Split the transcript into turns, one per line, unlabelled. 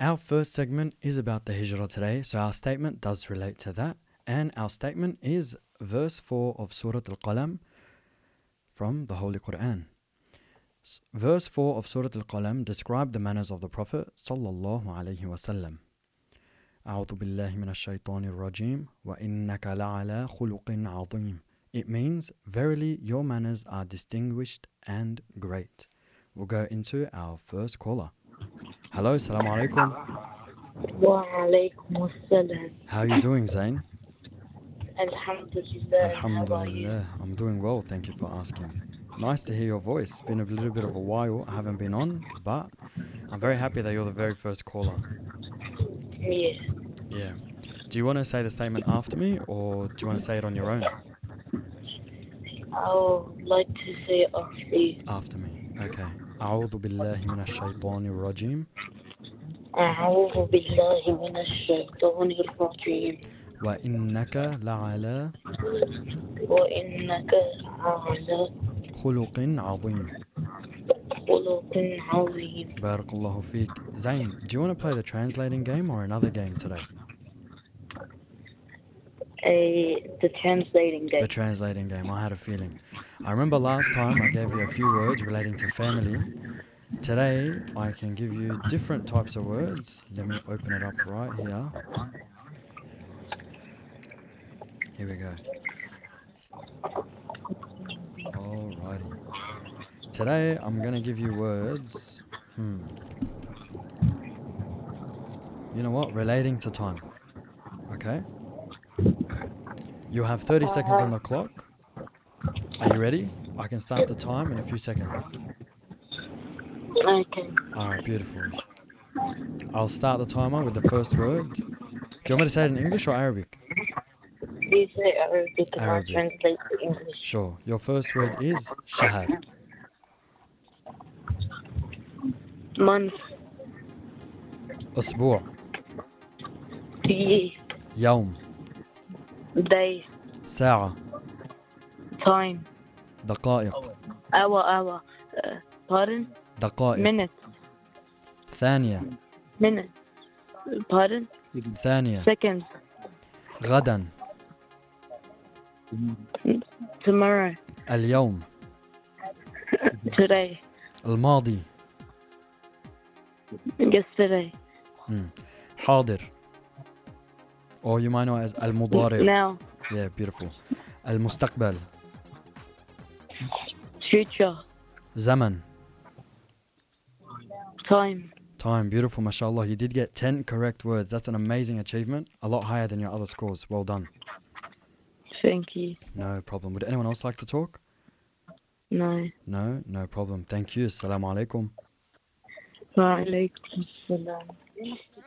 Our first segment is about the Hijrah today, so our statement does relate to that. And our statement is verse 4 of Surah Al-Qalam from the Holy Quran. Verse 4 of Surah Al-Qalam described the manners of the Prophet sallallahu alaihi wasallam. أعوذ بالله من الشيطان الرجيم وإنك لعلى خلق عظيم. It means, verily your manners are distinguished and great. We'll go into our first caller. Hello, assalamu alaikum.
Wa alaikum assalam.
How are you doing, Zain?
Alhamdulillah. How are you?
Alhamdulillah. I'm doing well, thank you for asking. Nice to hear your voice. It's been a little bit of a while. I haven't been on, but I'm very happy that you're the very first caller.
Yes.
Yeah. Do you want to say the statement after me, or do you want to say it on your own?
I would like to say after you.
After me. Okay. أعوذ بالله من الشيطان الرجيم
أعوذ بالله من الشيطان الرجيم
وإنك لعلى
وإنك على
خلق عظيم.
خلق عظيم.
بارك الله فيك. Zain, do you want to play the translating game or another game today?
The translating game.
The translating game, I had a feeling. I remember last time I gave you a few words relating to family. Today, I can give you different types of words. Let me open it up right here. Here we go. Alrighty. Today, I'm going to give you words. You know what? Relating to time. Okay? You have 30 seconds on the clock. Are you ready? I can start the time in a few seconds.
Okay.
Alright, beautiful. I'll start the timer with the first word. Do you want me to say it in English or Arabic?
Please say Arabic and I'll
Arabic.
translate to English.
Sure. Your first word is Shahar.
Month.
أسبوع. يوم.
Day.
ساعة.
Time.
دقائق.
Hour. Pardon?
دقائق.
Minute.
ثانية.
Minute. Pardon?
ثانية.
Seconds.
غدا.
Tomorrow.
اليوم.
Today.
الماضي.
Yesterday.
حاضر. Or you might know it as المضارع.
Now.
Yeah, beautiful. المستقبل.
Future.
زمن.
Time.
Time, beautiful, mashallah. You did get 10 correct words. That's an amazing achievement. A lot higher than your other scores. Well done.
Thank you.
No problem. Would anyone else like to talk?
No.
No problem. Thank you. Assalamu alaikum.
Wa alaikum assalam.